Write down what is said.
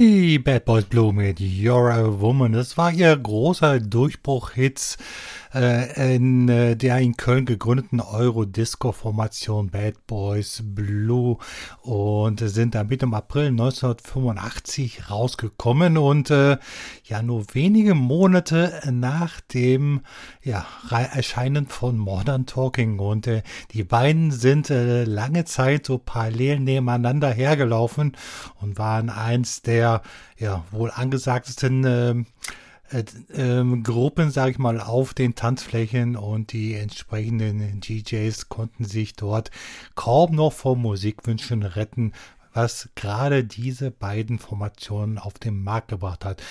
Die Bad Boys Blue mit You're a Woman, das war ihr großer Durchbruch-Hit in der in Köln gegründeten Eurodisco-Formation Bad Boys Blue und sind damit im April 1985 rausgekommen und nur wenige Monate nach dem Erscheinen von Modern Talking und die beiden sind lange Zeit so parallel nebeneinander hergelaufen und waren eins der wohl angesagtesten Gruppen, sage ich mal, auf den Tanzflächen und die entsprechenden DJs konnten sich dort kaum noch vor Musikwünschen retten, was gerade diese beiden Formationen auf den Markt gebracht hat.